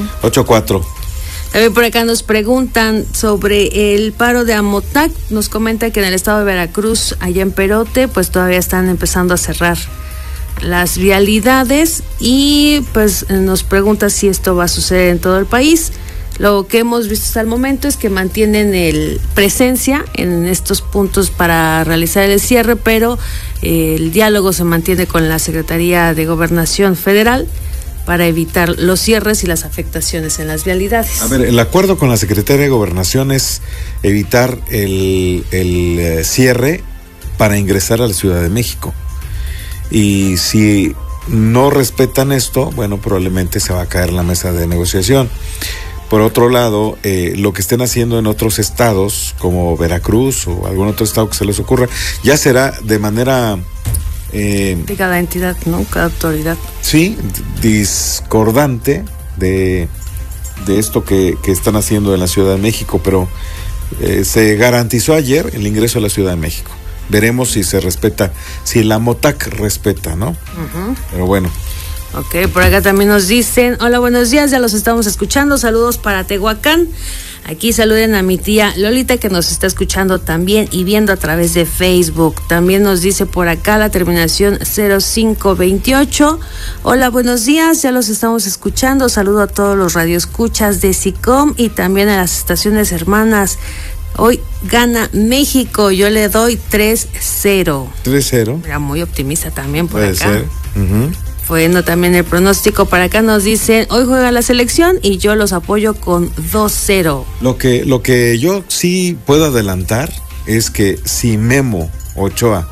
8:04. También por acá nos preguntan sobre el paro de Amotac. Nos comenta que en el estado de Veracruz, allá en Perote, pues todavía están empezando a cerrar las vialidades y pues nos pregunta si esto va a suceder en todo el país. Lo que hemos visto hasta el momento es que mantienen presencia en estos puntos para realizar el cierre, pero el diálogo se mantiene con la Secretaría de Gobernación Federal para evitar los cierres y las afectaciones en las vialidades. A ver, el acuerdo con la Secretaría de Gobernación es evitar el cierre para ingresar a la Ciudad de México. Y si no respetan esto, bueno, probablemente se va a caer la mesa de negociación. Por otro lado, lo que estén haciendo en otros estados, como Veracruz o algún otro estado que se les ocurra, ya será de manera... de cada entidad, ¿no? Cada autoridad. Sí, discordante de esto que están haciendo en la Ciudad de México, pero se garantizó ayer el ingreso a la Ciudad de México. Veremos si se respeta, si la Amotac respeta, ¿no? Pero bueno. Ok, por acá también nos dicen, hola, buenos días, ya los estamos escuchando, saludos para Tehuacán. Aquí saluden a mi tía Lolita, que nos está escuchando también y viendo a través de Facebook. También nos dice por acá la terminación 0528. Hola, buenos días, ya los estamos escuchando. Saludo a todos los radioescuchas de SICOM y también a las estaciones hermanas. Hoy gana México, yo le doy 3-0. 3-0. Era muy optimista también por Puede acá. ser. Bueno, también el pronóstico para acá nos dicen, hoy juega la selección y yo los apoyo con 2-0. Lo que yo sí puedo adelantar es que si Memo Ochoa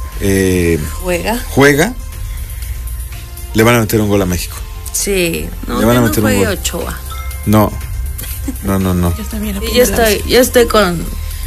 juega, le van a meter un gol a México. Sí, no, le van a no meter un gol. Ochoa. No. Yo estoy con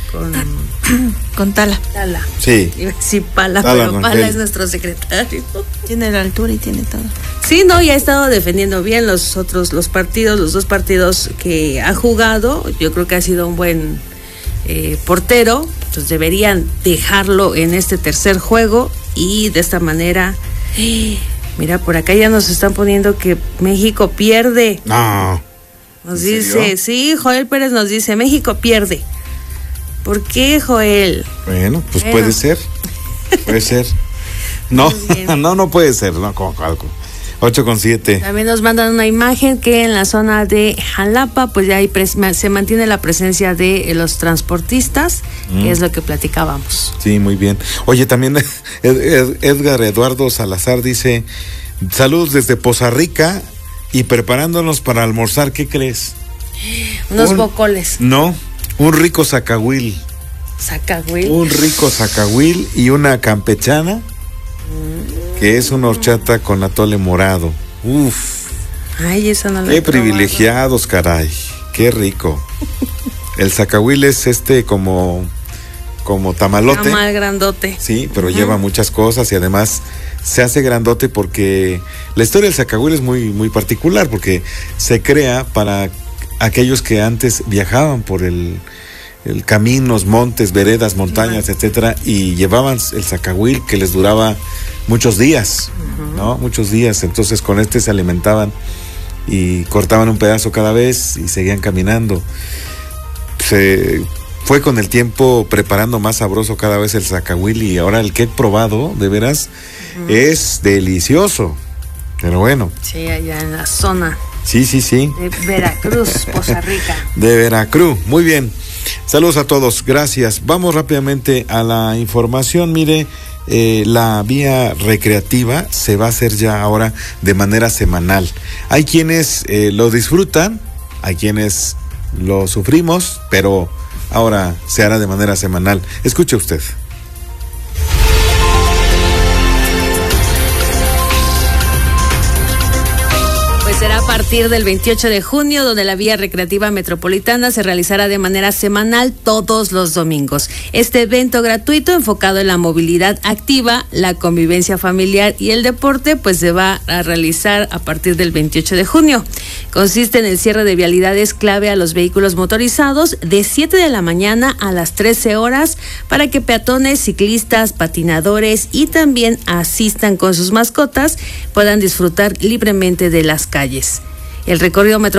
Tala. Sí. Iba a decir Pala, Tala, pero Pala es nuestro secretario. Tiene la altura y tiene todo. Sí, no, y ha estado defendiendo bien los dos partidos que ha jugado. Yo creo que ha sido un buen portero. Entonces deberían dejarlo en este tercer juego y de esta manera... Mira, por acá ya nos están poniendo que México pierde. No. Nos dice, sí, Joel Pérez nos dice, México pierde. ¿Por qué, Joel? Bueno, pues puede ser. Puede ser. No, no puede ser. No, como algo. 8:07. También nos mandan una imagen que en la zona de Jalapa, pues ya se mantiene la presencia de los transportistas, que es lo que platicábamos. Sí, muy bien. Oye, también Edgar Eduardo Salazar dice, saludos desde Poza Rica y preparándonos para almorzar, ¿qué crees? Unos bocoles. No, un rico zacahuil. ¿Zacahuil? Un rico zacahuil y una campechana, que es una horchata con atole morado. Uf. Ay, esa no la Qué privilegiados, caray. Qué rico. El zacahuil es como tamalote. Tamal grandote. Sí, pero lleva muchas cosas y además se hace grandote porque la historia del zacahuil es muy, muy particular, porque se crea para aquellos que antes viajaban por el caminos, montes, veredas, montañas, etcétera, y llevaban el zacahuil que les duraba muchos días, ¿no? Muchos días. Entonces con se alimentaban y cortaban un pedazo cada vez y seguían caminando. Se fue con el tiempo preparando más sabroso cada vez el zacahuil y ahora el que he probado, de veras, es delicioso. Pero bueno. Sí, allá en la zona. Sí. De Veracruz, Poza Rica. De Veracruz, muy bien. Saludos a todos, gracias. Vamos rápidamente a la información. Mire, la vía recreativa se va a hacer ya ahora de manera semanal. Hay quienes lo disfrutan, hay quienes lo sufrimos, pero ahora se hará de manera semanal. Escuche usted. Será a partir del 28 de junio, donde la vía recreativa metropolitana se realizará de manera semanal todos los domingos. Este evento gratuito enfocado en la movilidad activa, la convivencia familiar y el deporte, pues se va a realizar a partir del 28 de junio. Consiste en el cierre de vialidades clave a los vehículos motorizados de 7 de la mañana a las 13 horas para que peatones, ciclistas, patinadores y también asistan con sus mascotas puedan disfrutar libremente de las calles. El recorrido metropolitano